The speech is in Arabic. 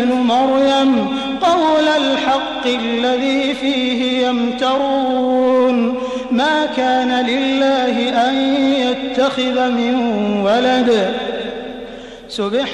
مريم قول الحق الذي فيه يمترون ما كان لله أن يتخذ من ولد سبحانه